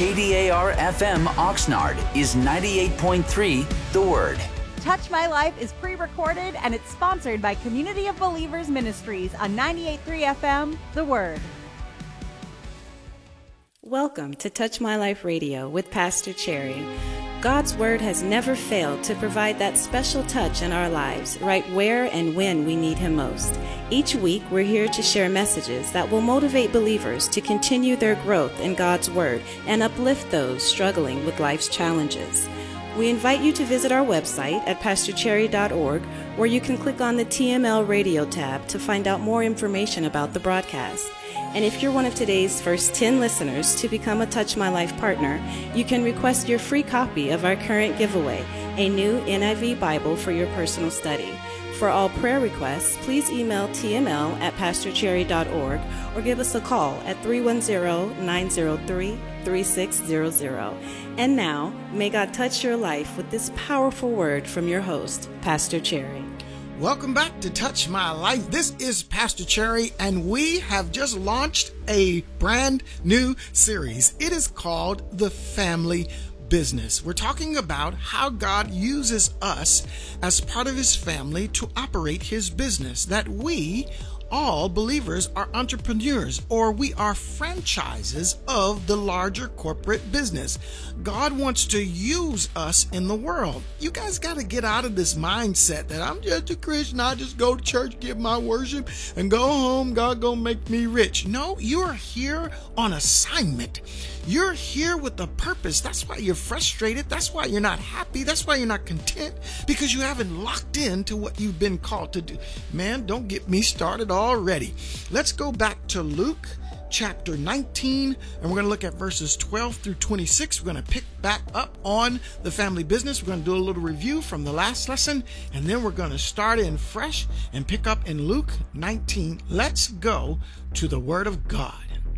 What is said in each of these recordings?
KDAR FM Oxnard is 98.3 The Word. Touch My Life is pre-recorded and it's sponsored by Community of Believers Ministries on 98.3 FM The Word. Welcome to Touch My Life Radio with Pastor Cherry. God's Word has never failed to provide that special touch in our lives, right where and when we need Him most. Each week, we're here to share messages that will motivate believers to continue their growth in God's Word and uplift those struggling with life's challenges. We invite you to visit our website at pastorcherry.org, where you can click on the TML Radio tab to find out more information about the broadcast. And if you're one of today's first 10 listeners to become a Touch My Life partner, you can request your free copy of our current giveaway, a new NIV Bible for your personal study. For all prayer requests, please email tml@pastorcherry.org or give us a call at 310-903-3600. And now, may God touch your life with this powerful word from your host, Pastor Cherry. Welcome back to Touch My Life. This is Pastor Cherry, and we have just launched a brand new series. It is called The Family Business. We're talking about how God uses us as part of His family to operate His business, that we, all believers, are entrepreneurs, or we are franchises of the larger corporate business. God wants to use us in the world. You guys got to get out of this mindset that I'm just a Christian, I just go to church, give my worship, and go home, God gonna make me rich. No, you're here on assignment. You're here with a purpose. That's why you're frustrated. That's why you're not happy. That's why you're not content, because you haven't locked into what you've been called to do. Man, don't get me started already. Let's go back to Luke chapter 19, and we're going to look at verses 12 through 26. We're going to pick back up on the family business. We're going to do a little review from the last lesson, and then we're going to start in fresh and pick up in Luke 19. Let's go to the Word of God.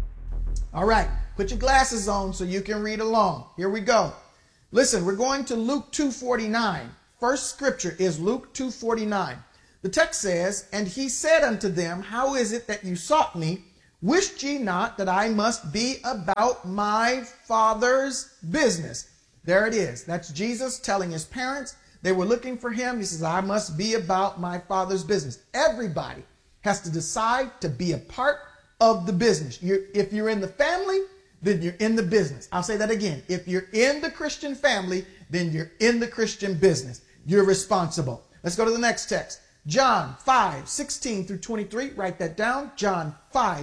All right, put your glasses on so you can read along. Here we go. Listen, we're going to Luke 2:49. First scripture is Luke 2:49. The text says, "And he said unto them, How is it that you sought me? Wished ye not that I must be about my Father's business?" There it is. That's Jesus telling his parents. They were looking for him. He says, I must be about my Father's business. Everybody has to decide to be a part of the business. If you're in the family, then you're in the business. I'll say that again. If you're in the Christian family, then you're in the Christian business. You're responsible. Let's go to the next text. John 5:16 through 23. Write that down. John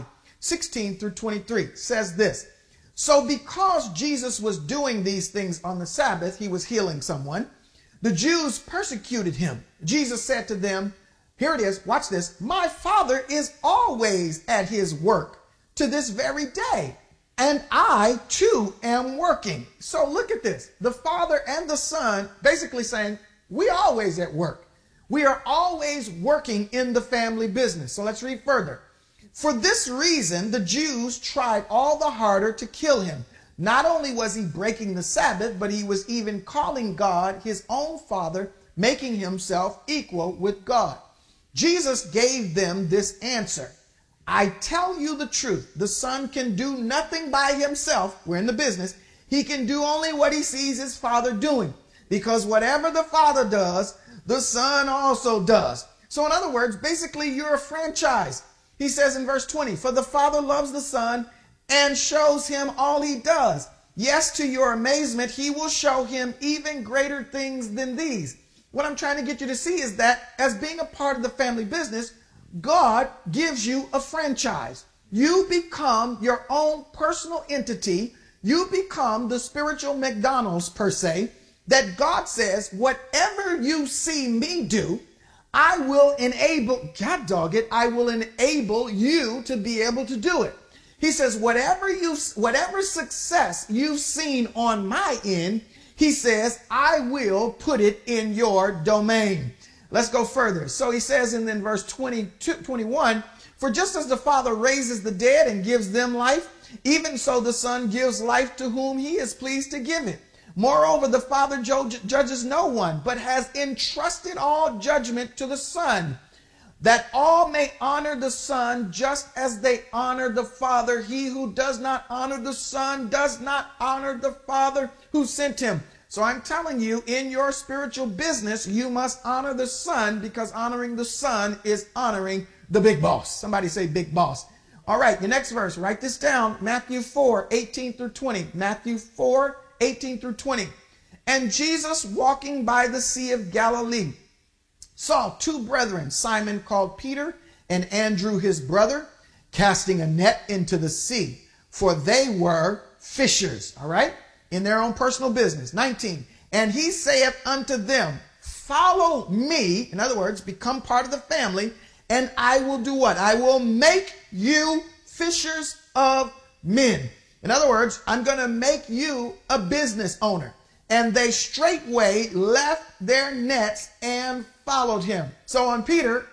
5:16 through 23 says this. So because Jesus was doing these things on the Sabbath, he was healing someone, the Jews persecuted him. Jesus said to them, here it is, watch this, my Father is always at his work to this very day, and I too am working. So look at this. The Father and the Son basically saying, we always at work. We are always working in the family business. So let's read further. For this reason, the Jews tried all the harder to kill him. Not only was he breaking the Sabbath, but he was even calling God his own Father, making himself equal with God. Jesus gave them this answer. I tell you the truth, the Son can do nothing by himself. We're in the business. He can do only what he sees his Father doing, because whatever the Father does, the Son also does. So in other words, basically you're a franchise. He says in verse 20, for the Father loves the Son and shows him all he does. Yes, to your amazement, he will show him even greater things than these. What I'm trying to get you to see is that as being a part of the family business, God gives you a franchise. You become your own personal entity. You become the spiritual McDonald's per se, that God says, whatever you see me do, I will enable, God dog it, I will enable you to be able to do it. He says, whatever success you've seen on my end, he says, I will put it in your domain. Let's go further. So he says in then verse 21, for just as the Father raises the dead and gives them life, even so the Son gives life to whom he is pleased to give it. Moreover, the Father judges no one, but has entrusted all judgment to the Son, that all may honor the Son just as they honor the Father. He who does not honor the Son does not honor the Father who sent him. So I'm telling you, in your spiritual business, you must honor the Son, because honoring the Son is honoring the big boss. Somebody say big boss. All right, the next verse, write this down. Matthew 4, 18 through 20. Matthew 4, 18 through 20. And Jesus, walking by the Sea of Galilee, saw two brethren, Simon called Peter and Andrew his brother, casting a net into the sea, for they were fishers, all right, in their own personal business. 19. And he saith unto them, follow me, in other words, become part of the family, and I will do what? I will make you fishers of men. In other words, I'm going to make you a business owner. And they straightway left their nets and followed him. So on Peter,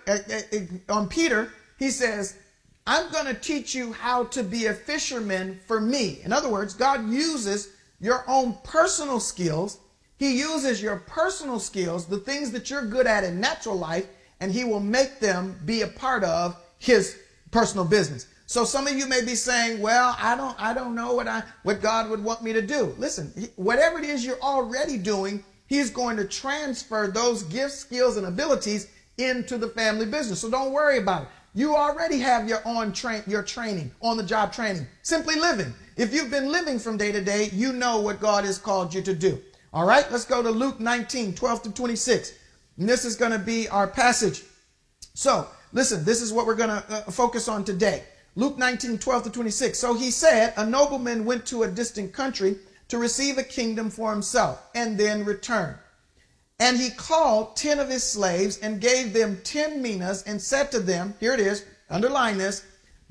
he says, I'm going to teach you how to be a fisherman for me. In other words, God uses your own personal skills. He uses your personal skills, the things that you're good at in natural life, and he will make them be a part of his personal business. So some of you may be saying, well, I don't know what God would want me to do. Listen, whatever it is you're already doing, he's going to transfer those gifts, skills, and abilities into the family business. So don't worry about it. You already have your training, on-the-job training, simply living. If you've been living from day to day, you know what God has called you to do. All right, let's go to Luke 19, 12 to 26. And this is going to be our passage. So listen, this is what we're going to focus on today. Luke 19, 12 to 26. So he said, a nobleman went to a distant country to receive a kingdom for himself and then return. And he called 10 of his slaves and gave them 10 minas and said to them, here it is, underline this,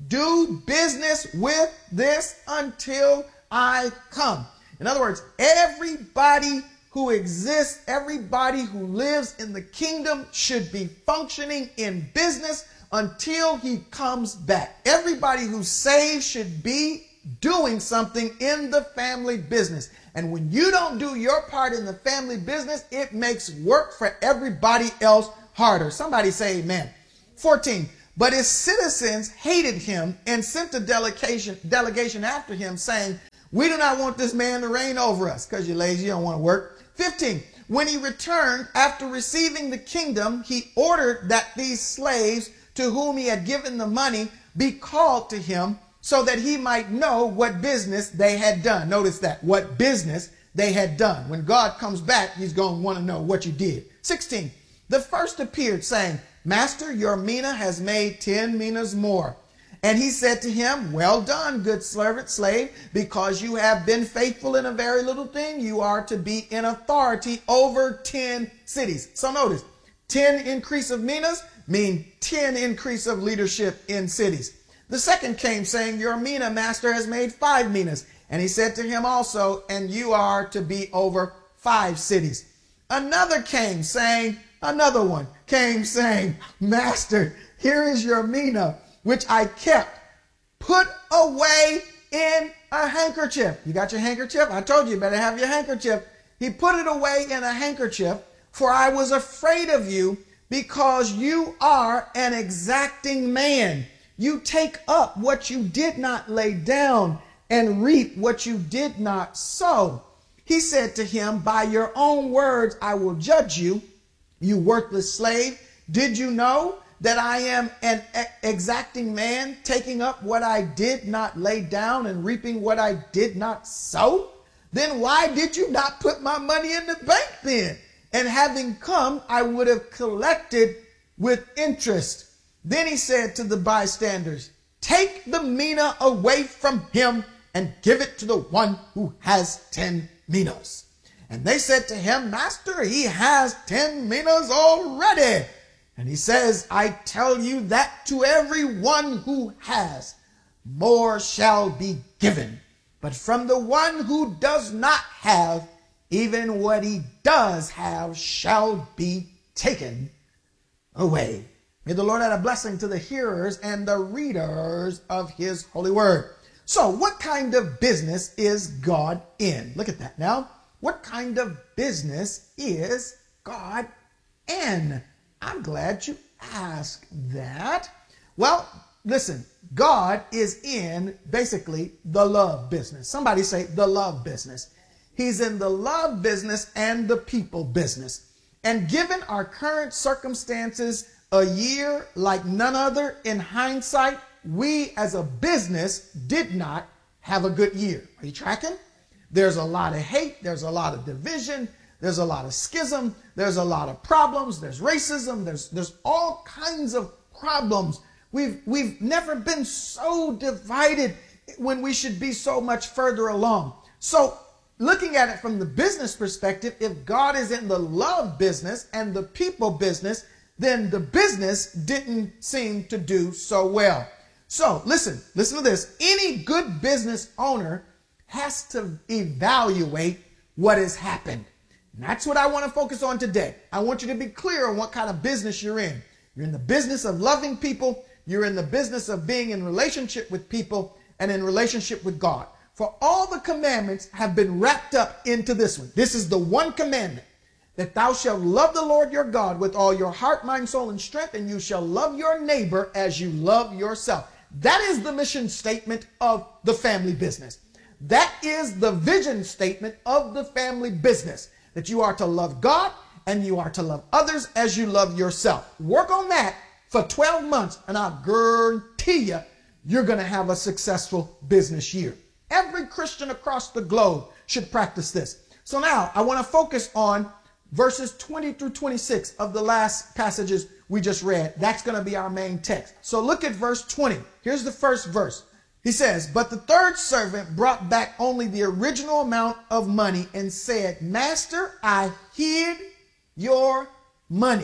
do business with this until I come. In other words, everybody who exists, everybody who lives in the kingdom should be functioning in business until he comes back. Everybody who's saved should be doing something in the family business. And when you don't do your part in the family business, it makes work for everybody else harder. Somebody say amen. 14. But his citizens hated him and sent a delegation after him, saying, we do not want this man to reign over us, because you're lazy, you don't want to work. 15. When he returned after receiving the kingdom, he ordered that these slaves to whom he had given the money be called to him, so that he might know what business they had done. Notice that, what business they had done. When God comes back, he's going to want to know what you did. 16. The first appeared, saying, Master, your mina has made 10 minas more. And he said to him, well done, good servant, slave, because you have been faithful in a very little thing, you are to be in authority over 10 cities. So notice, 10 increase of minas mean 10 increase of leadership in cities. The second came, saying, your mina, master, has made 5 minas. And he said to him also, and you are to be over 5 cities. Another came, saying, Master, here is your mina, which I kept, put away in a handkerchief. You got your handkerchief? I told you, you better have your handkerchief. He put it away in a handkerchief, for I was afraid of you, because you are an exacting man. You take up what you did not lay down and reap what you did not sow. He said to him, by your own words I will judge you, you worthless slave. Did you know that I am an exacting man, taking up what I did not lay down and reaping what I did not sow? Then why did you not put my money in the bank then? And having come, I would have collected with interest. Then he said to the bystanders, take the mina away from him and give it to the one who has 10 minas. And they said to him, Master, he has 10 minas already. And he says, I tell you that to everyone who has, more shall be given. But from the one who does not have, even what he does have shall be taken away. May the Lord add a blessing to the hearers and the readers of his holy word. So what kind of business is God in? Look at that now. What kind of business is God in? I'm glad you ask that? Well, listen, God is in basically the love business. Somebody say the love business. He's in the love business and the people business. And given our current circumstances, a year like none other, in hindsight, we as a business did not have a good year. Are you tracking? There's a lot of hate. There's a lot of division. There's a lot of schism. There's a lot of problems. There's racism. There's all kinds of problems. We've never been so divided when we should be so much further along. So looking at it from the business perspective, if God is in the love business and the people business, then the business didn't seem to do so well. So listen to this. Any good business owner has to evaluate what has happened. And that's what I want to focus on today. I want you to be clear on what kind of business you're in. You're in the business of loving people. You're in the business of being in relationship with people and in relationship with God. For all the commandments have been wrapped up into this one. This is the one commandment, that thou shalt love the Lord your God with all your heart, mind, soul, and strength, and you shall love your neighbor as you love yourself. That is the mission statement of the family business. That is the vision statement of the family business, that you are to love God and you are to love others as you love yourself. Work on that for 12 months, and I guarantee you, you're going to have a successful business year. Every Christian across the globe should practice this. So now I want to focus on verses 20 through 26 of the last passages we just read. That's going to be our main text. So look at verse 20. Here's the first verse. He says, but the third servant brought back only the original amount of money and said, Master, I hid your money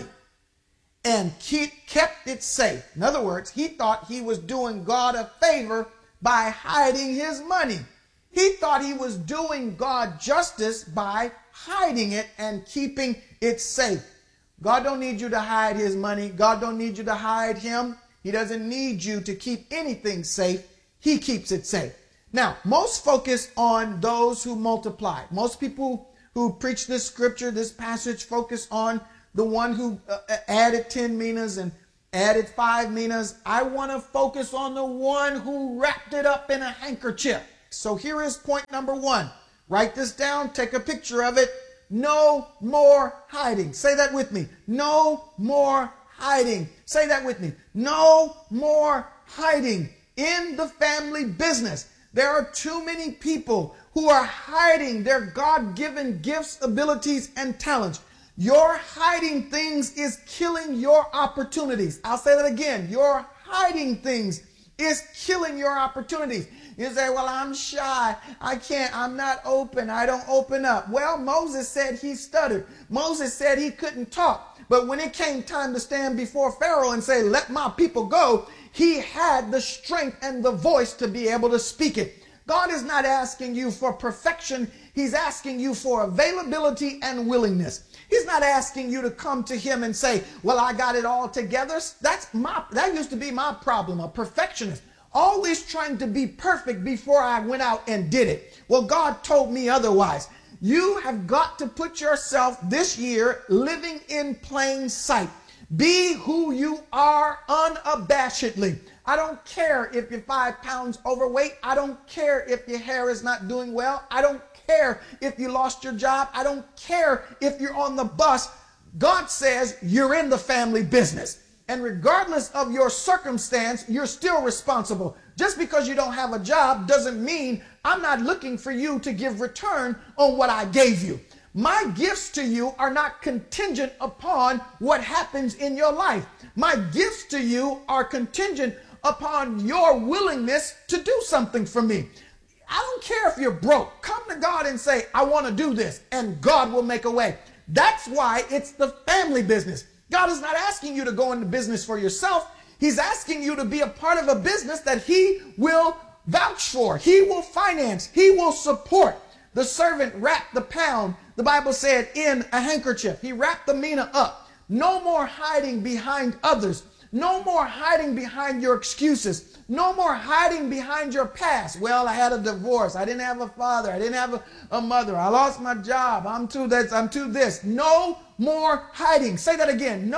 and kept it safe. In other words, he thought he was doing God a favor by hiding his money. He thought he was doing God justice by hiding it and keeping it safe. God don't need you to hide his money. God don't need you to hide him. He doesn't need you to keep anything safe. He keeps it safe. Now, most focus on those who multiply. Most people who preach this scripture, this passage, focus on the one who added 10 minas and added 5 minas. I want to focus on the one who wrapped it up in a handkerchief. So here is point number 1. Write this down. Take a picture of it. No more hiding. Say that with me. No more hiding. Say that with me. No more hiding. In the family business, there are too many people who are hiding their God-given gifts, abilities, and talents. Your hiding things is killing your opportunities. I'll say that again. Your hiding things is killing your opportunities. You say, well, I'm shy. I can't. I'm not open. I don't open up. Well, Moses said he stuttered. Moses said he couldn't talk. But when it came time to stand before Pharaoh and say, let my people go, he had the strength and the voice to be able to speak it. God is not asking you for perfection. He's asking you for availability and willingness. He's not asking you to come to him and say, well, I got it all together. That used to be my problem, a perfectionist. Always trying to be perfect before I went out and did it. Well, God told me otherwise. You have got to put yourself this year living in plain sight. Be who you are unabashedly. I don't care if you're 5 pounds overweight. I don't care if your hair is not doing well. I don't care if you lost your job. I don't care if you're on the bus. God says you're in the family business. And regardless of your circumstance, you're still responsible. Just because you don't have a job doesn't mean I'm not looking for you to give return on what I gave you. My gifts to you are not contingent upon what happens in your life. My gifts to you are contingent upon your willingness to do something for me. I don't care if you're broke. Come to God and say, I want to do this, and God will make a way. That's why it's the family business. God is not asking you to go into business for yourself. He's asking you to be a part of a business that he will vouch for. He will finance. He will support. The servant wrapped the pound, the Bible said, in a handkerchief. He wrapped the mina up. No more hiding behind others. No more hiding behind your excuses. No more hiding behind your past. Well, I had a divorce. I didn't have a father. I didn't have a mother. I lost my job. I'm too this. No more hiding. Say that again. No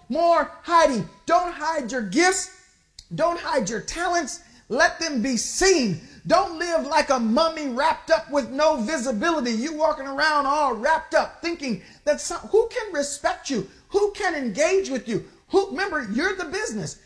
more hiding. Don't hide your gifts. Don't hide your talents. Let them be seen. Don't live like a mummy wrapped up with no visibility. You walking around all wrapped up thinking that who can respect you? Who can engage with you? Remember, you're the business.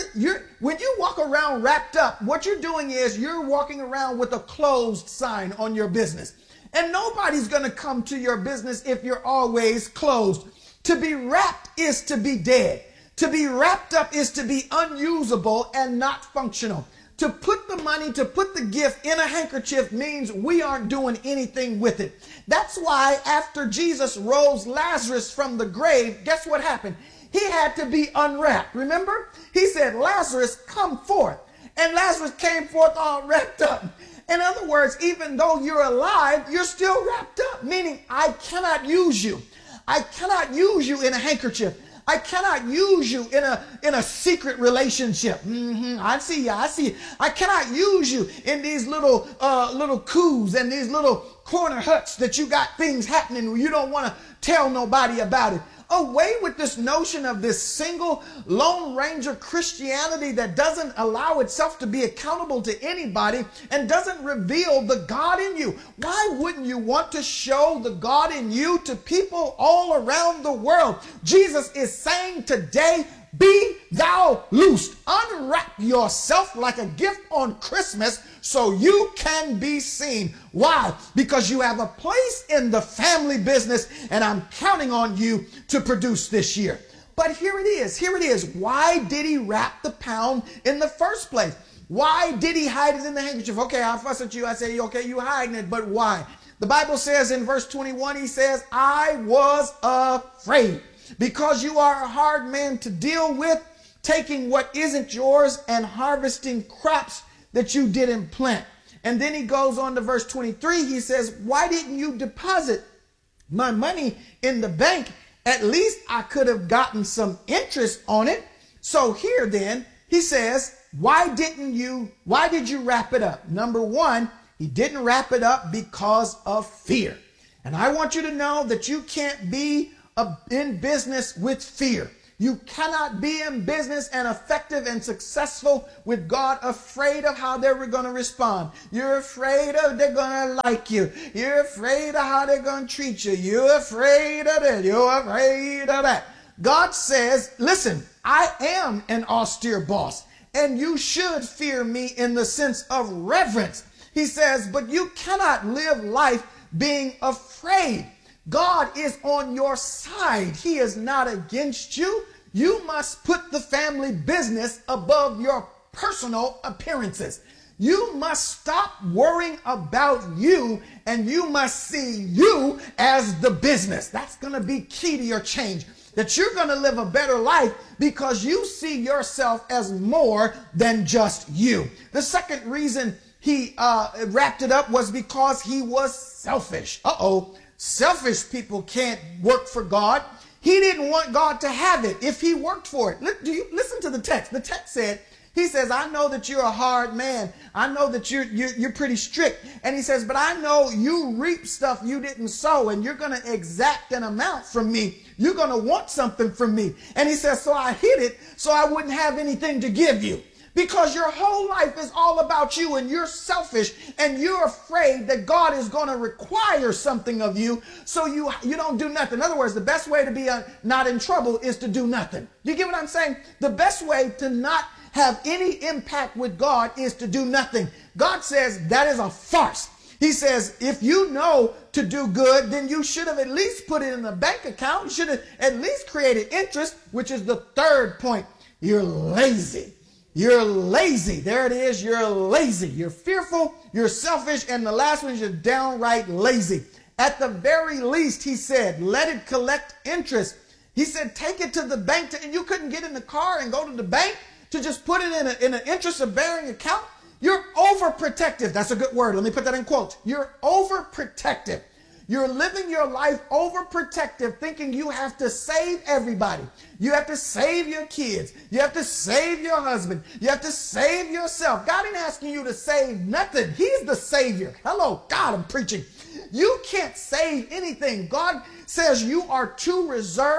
When you walk around wrapped up, what you're doing is you're walking around with a closed sign on your business. And nobody's going to come to your business if you're always closed. To be wrapped is to be dead. To be wrapped up is to be unusable and not functional. To put the money, to put the gift in a handkerchief means we aren't doing anything with it. That's why after Jesus rose Lazarus from the grave, guess what happened? He had to be unwrapped. Remember? He said, Lazarus, come forth. And Lazarus came forth all wrapped up. In other words, even though you're alive, you're still wrapped up, meaning I cannot use you. I cannot use you in a handkerchief. I cannot use you in a secret relationship. I see you. I cannot use you in these little coups and these little corner huts that you got things happening where you don't want to tell nobody about it. Away with this notion of this single Lone Ranger Christianity that doesn't allow itself to be accountable to anybody and doesn't reveal the God in you. Why wouldn't you want to show the God in you to people all around the world? Jesus is saying today, be thou loosed. Unwrap yourself like a gift on Christmas so you can be seen. Why? Because you have a place in the family business and I'm counting on you to produce this year. But here it is. Why did he wrap the pound in the first place? Why did he hide it in the handkerchief? Okay, I fuss at you. I say, okay, you hiding it, but why? The Bible says in verse 21, he says, I was afraid. Because you are a hard man to deal with, taking what isn't yours and harvesting crops that you didn't plant. And then he goes on to verse 23. He says, why didn't you deposit my money in the bank? At least I could have gotten some interest on it. So here then, he says, why did you wrap it up? Number one, he didn't wrap it up because of fear. And I want you to know that you can't be in business with fear. You cannot be in business and effective and successful with God afraid of how they're going to respond. You're afraid of they're going to like you. You're afraid of how they're going to treat you. You're afraid of that. You're afraid of that. God says, listen, I am an austere boss and you should fear me in the sense of reverence. He says, but you cannot live life being afraid. God is on your side. He is not against you. You must put the family business above your personal appearances. You must stop worrying about you and you must see you as the business. That's going to be key to your change. That you're going to live a better life because you see yourself as more than just you. The second reason he wrapped it up was because he was selfish. Selfish people can't work for God. He didn't want God to have it if he worked for it. Do you listen to the text? The text said, he says, I know that you're a hard man. I know that you're pretty strict. And he says, but I know you reap stuff you didn't sow and you're going to exact an amount from me. You're going to want something from me. And he says, so I hid it so I wouldn't have anything to give you. Because your whole life is all about you and you're selfish and you're afraid that God is going to require something of you so you don't do nothing. In other words, the best way to be not in trouble is to do nothing. You get what I'm saying? The best way to not have any impact with God is to do nothing. God says that is a farce. He says, if you know to do good, then you should have at least put it in the bank account. You should have at least created interest, which is the third point. You're lazy. You're lazy. There it is. You're lazy. You're fearful. You're selfish. And the last one is you're downright lazy. At the very least, he said, let it collect interest. He said, take it to the bank. And you couldn't get in the car and go to the bank to just put it in an interest-bearing account. You're overprotective. That's a good word. Let me put that in quotes. You're overprotective. You're living your life overprotective, thinking you have to save everybody. You have to save your kids. You have to save your husband. You have to save yourself. God ain't asking you to save nothing. He's the Savior. Hello, God, I'm preaching. You can't save anything. God says you are too reserved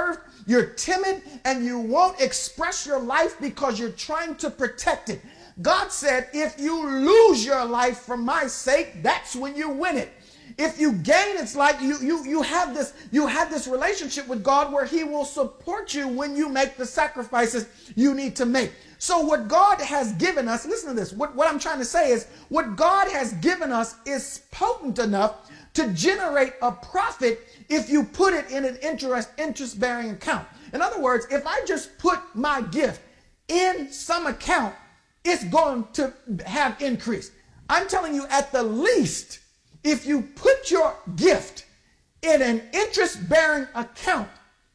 You're timid and you won't express your life because you're trying to protect it. God said, if you lose your life for my sake, that's when you win it. If you gain, it's like you have this relationship with God where he will support you when you make the sacrifices you need to make. So what God has given us, listen to this, what I'm trying to say is, what God has given us is potent enough to generate a profit if you put it in an interest-bearing account. In other words, if I just put my gift in some account, it's going to have increase. I'm telling you, at the least, if you put your gift in an interest-bearing account,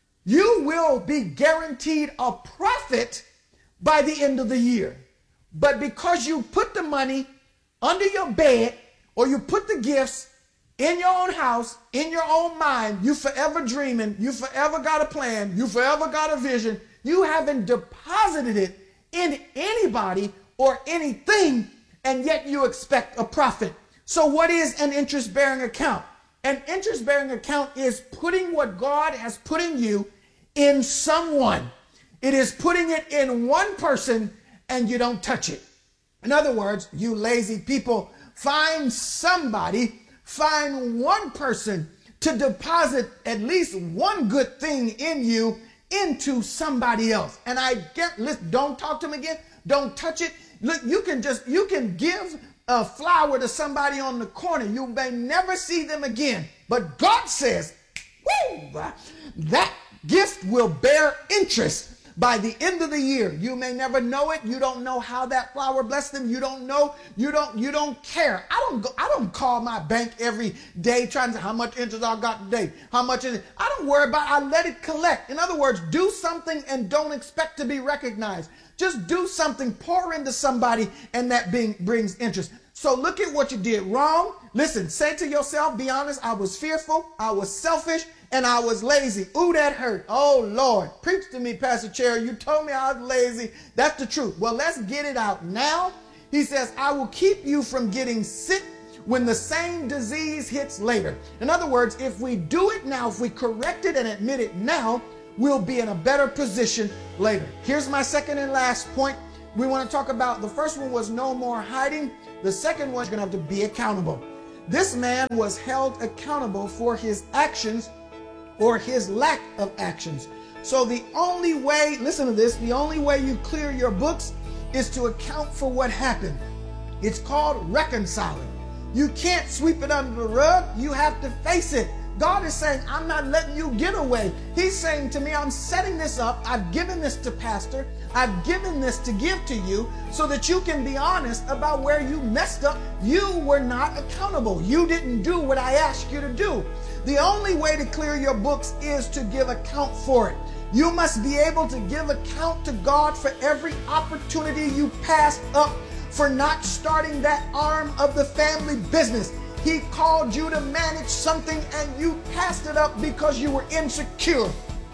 you will be guaranteed a profit by the end of the year. But because you put the money under your bed, or you put the gifts in your own house, in your own mind, you forever dreaming, you forever got a plan, you forever got a vision, you haven't deposited it in anybody or anything, and yet you expect a profit. So what is an interest-bearing account? An interest-bearing account is putting what God has put in you in someone. It is putting it in one person and you don't touch it. In other words, you lazy people, find somebody, find one person to deposit at least one good thing in you into somebody else. And listen, don't talk to them again. Don't touch it. Look, you can give a flower to somebody on the corner. You may never see them again. But God says, woo, that gift will bear interest by the end of the year. You may never know it. You don't know how that flower blessed them. You don't know. You don't care. I don't call my bank every day trying to say how much interest I got today. How much is it? I don't worry about it. I let it collect. In other words, do something and don't expect to be recognized. Just do something, pour into somebody, and that brings interest. So look at what you did wrong. Listen, say to yourself, be honest, I was fearful, I was selfish, and I was lazy. Ooh, that hurt. Oh, Lord. Preach to me, Pastor Cherry. You told me I was lazy. That's the truth. Well, let's get it out now. He says, I will keep you from getting sick when the same disease hits later. In other words, if we do it now, if we correct it and admit it now, we'll be in a better position later. Here's my second and last point. We want to talk about, the first one was no more hiding. The second one is going to have to be accountable. This man was held accountable for his actions or his lack of actions. So the only way, listen to this, the only way you clear your books is to account for what happened. It's called reconciling. You can't sweep it under the rug. You have to face it. God is saying, I'm not letting you get away. He's saying to me, I'm setting this up. I've given this to Pastor. I've given this to give to you so that you can be honest about where you messed up. You were not accountable. You didn't do what I asked you to do. The only way to clear your books is to give account for it. You must be able to give account to God for every opportunity you passed up, for not starting that arm of the family business. He called you to manage something and you passed it up because you were insecure.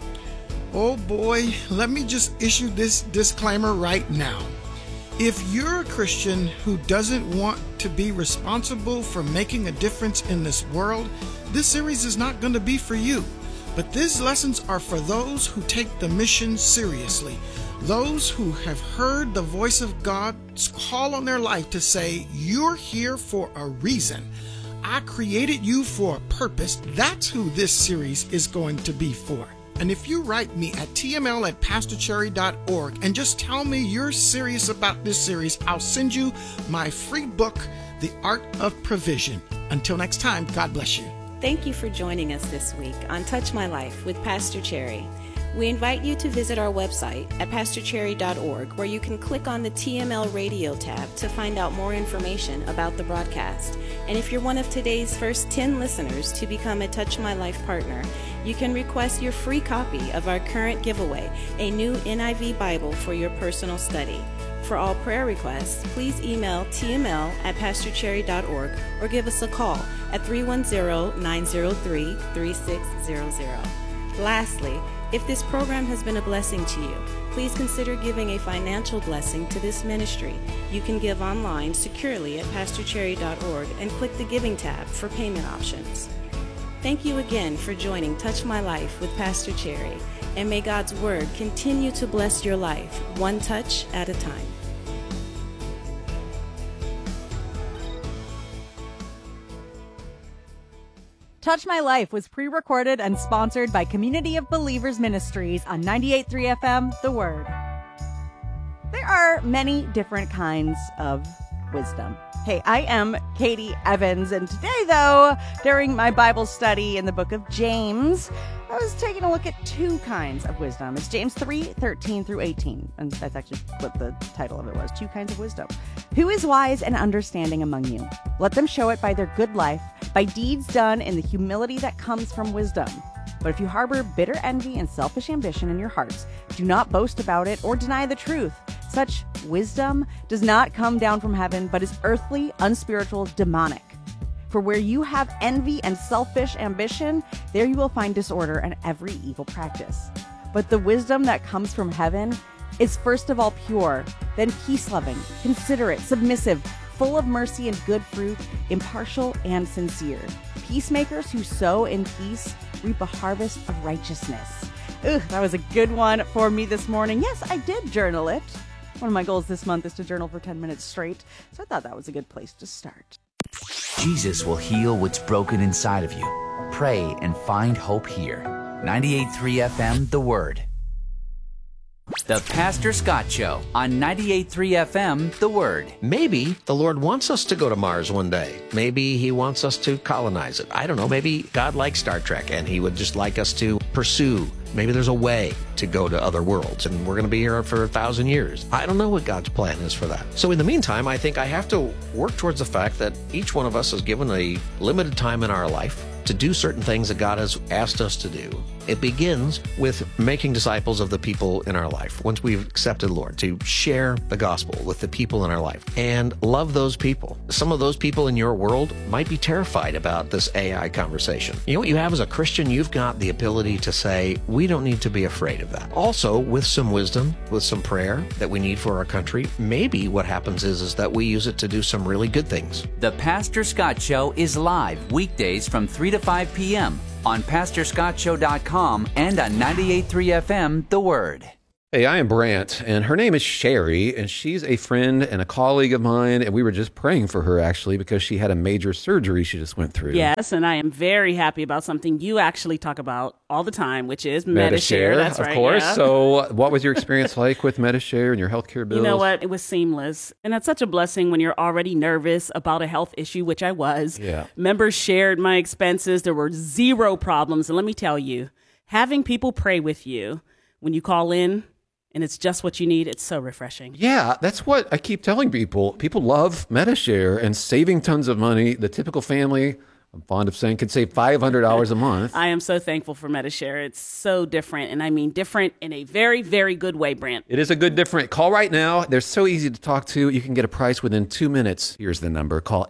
Oh boy, let me just issue this disclaimer right now. If you're a Christian who doesn't want to be responsible for making a difference in this world, this series is not going to be for you. But these lessons are for those who take the mission seriously. Those who have heard the voice of God's call on their life to say, you're here for a reason. I created you for a purpose. That's who this series is going to be for. And if you write me at tml@pastorcherry.org and just tell me you're serious about this series, I'll send you my free book, The Art of Provision. Until next time, God bless you. Thank you for joining us this week on Touch My Life with Pastor Cherry. We invite you to visit our website at pastorcherry.org, where you can click on the TML Radio tab to find out more information about the broadcast. And if you're one of today's first 10 listeners to become a Touch My Life partner, you can request your free copy of our current giveaway, a new NIV Bible for your personal study. For all prayer requests, please email tml@pastorcherry.org or give us a call at 310-903-3600. Lastly, if this program has been a blessing to you, please consider giving a financial blessing to this ministry. You can give online securely at pastorcherry.org and click the Giving tab for payment options. Thank you again for joining Touch My Life with Pastor Cherry. And may God's word continue to bless your life, one touch at a time. Touch My Life was pre-recorded and sponsored by Community of Believers Ministries on 98.3 FM, The Word. There are many different kinds of wisdom. Hey, I am Katie Evans, and today, though, during my Bible study in the book of James, I was taking a look at two kinds of wisdom. It's James 3:13 through 18, and that's actually what the title of it was, Two Kinds of Wisdom. Who is wise and understanding among you? Let them show it by their good life, by deeds done in the humility that comes from wisdom. But if you harbor bitter envy and selfish ambition in your hearts, do not boast about it or deny the truth. Such wisdom does not come down from heaven, but is earthly, unspiritual, demonic. For where you have envy and selfish ambition, there you will find disorder and every evil practice. But the wisdom that comes from heaven is first of all pure, then peace-loving, considerate, submissive, full of mercy and good fruit, impartial and sincere. Peacemakers who sow in peace reap a harvest of righteousness. That was a good one for me this morning. Yes, I did journal it. One of my goals this month is to journal for 10 minutes straight, so I thought that was a good place to start. Jesus will heal what's broken inside of you. Pray and find hope here. 98.3 FM, The Word. The Pastor Scott Show on 98.3 FM, The Word. Maybe the Lord wants us to go to Mars one day. Maybe he wants us to colonize it. I don't know. Maybe God likes Star Trek and he would just like us to pursue. Maybe there's a way to go to other worlds and we're going to be here for 1,000 years. I don't know what God's plan is for that. So in the meantime, I think I have to work towards the fact that each one of us is given a limited time in our life to do certain things that God has asked us to do. It begins with making disciples of the people in our life. Once we've accepted the Lord, to share the gospel with the people in our life and love those people. Some of those people in your world might be terrified about this AI conversation. You know what you have as a Christian? You've got the ability to say, we don't need to be afraid of that. Also, with some wisdom, with some prayer that we need for our country, maybe what happens is that we use it to do some really good things. The Pastor Scott Show is live weekdays from 3 to 5 p.m. on PastorScottShow.com and on 98.3 FM, The Word. Hey, I am Brant, and her name is Sherry, and she's a friend and a colleague of mine, and we were just praying for her, actually, because she had a major surgery she just went through. Yes, and I am very happy about something you actually talk about all the time, which is Medi-Share. That's right, of course. Yeah. So what was your experience like with Medi-Share and your healthcare bills? You know what? It was seamless, and that's such a blessing when you're already nervous about a health issue, which I was. Yeah. Members shared my expenses. There were zero problems, and let me tell you, having people pray with you when you call in, and it's just what you need, it's so refreshing. Yeah, that's what I keep telling people. People love Medi-Share and saving tons of money. The typical family, I'm fond of saying, could save $500 a month. I am so thankful for Medi-Share. It's so different, and I mean different in a very, very good way, Brant. It is a good different. Call right now. They're so easy to talk to. You can get a price within 2 minutes. Here's the number. Call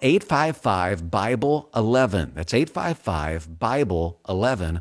855-BIBLE-11. That's 855-BIBLE-11.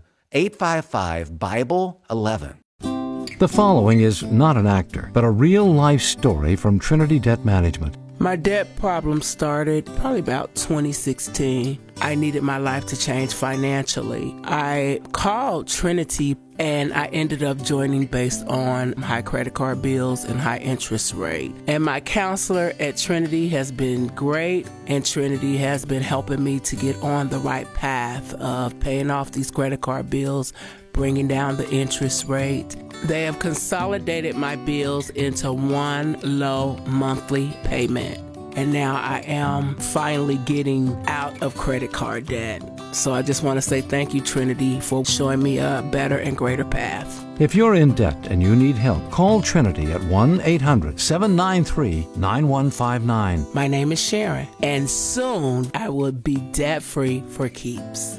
855-BIBLE-11. The following is not an actor, but a real-life story from Trinity Debt Management. My debt problem started probably about 2016. I needed my life to change financially. I called Trinity and I ended up joining based on high credit card bills and high interest rate. And my counselor at Trinity has been great, and Trinity has been helping me to get on the right path of paying off these credit card bills, bringing down the interest rate. They have consolidated my bills into one low monthly payment. And now I am finally getting out of credit card debt. So I just want to say thank you, Trinity, for showing me a better and greater path. If you're in debt and you need help, call Trinity at 1-800-793-9159. My name is Sharon, and soon I will be debt-free for keeps.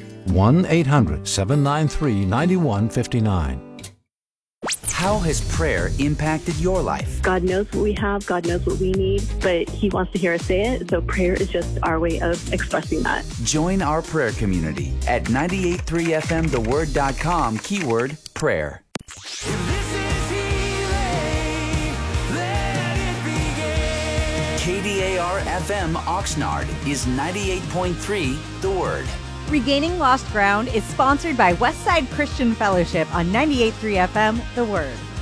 1-800-793-9159. How has prayer impacted your life? God knows what we have, God knows what we need, but He wants to hear us say it, so prayer is just our way of expressing that. Join our prayer community at 983fmtheword.com, keyword prayer. KDAR FM Oxnard is 98.3 The Word. Regaining Lost Ground is sponsored by Westside Christian Fellowship on 98.3 FM, The Word.